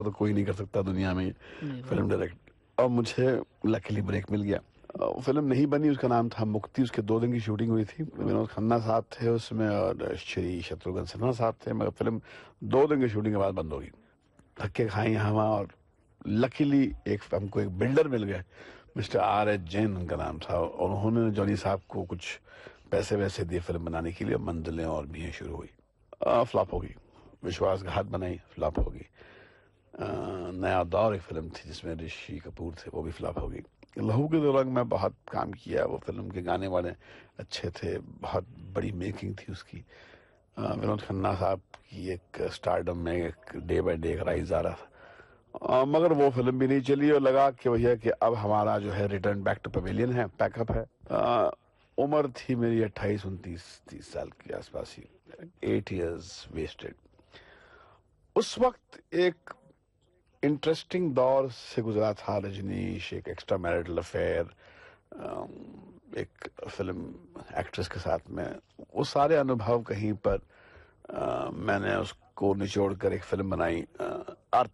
तो कोई नहीं कर सकता दुनिया में नहीं, फिल्म वाक़ई। डायरेक्ट। और मुझे लकीली ब्रेक मिल गया। फिल्म नहीं बनी, उसका नाम था मुक्ति। उसके 2 दिन की शूटिंग हुई थी। विनोद खन्ना साहब थे उसमें और श्री शत्रुघ्न सिन्हा साहब थे, मगर फिल्म 2 दिन की शूटिंग के बाद बंद हो गई। धक्के खाए यहाँ वहाँ, और लकीली हमको एक बिल्डर मिल गए, मिस्टर R H जैन उनका नाम था, और उन्होंने जॉनी साहब को कुछ पैसे वैसे दिए फिल्म बनाने के लिए। मंजिलें और भी हैं शुरू हुई, फ्लॉप हो गई। विश्वासघात बनाई, फ्लॉप हो गई। नया दौर एक फिल्म थी जिसमें ऋषि कपूर थे, वो भी फ्लॉप हो गई। लहू के दौरान मैं बहुत काम किया, वो फिल्म के गाने वाले अच्छे थे, बहुत बड़ी मेकिंग थी उसकी। विनोद खन्ना साहब की एक स्टारडम में एक डे बाय डे राइज आ रहा था। मगर वो फिल्म भी नहीं चली, और लगा कि भैया कि अब हमारा जो है रिटर्न बैक टू पवेलियन है, पैकअप है। उम्र थी मेरी 28, 29, 30 साल के आसपास ही। 8 years वेस्टेड। उस वक्त एक इंटरेस्टिंग दौर से गुजरा था रजनीश, एक एक्स्ट्रा मैरिटल अफेयर, एक फिल्म एक्ट्रेस के साथ में। वो सारे अनुभव कहीं पर मैंने उसको निचोड़ कर एक फिल्म बनाई,